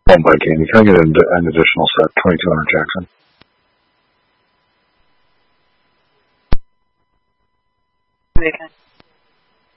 One by Candy. Can I get an additional set? 2200 Jackson. Okay.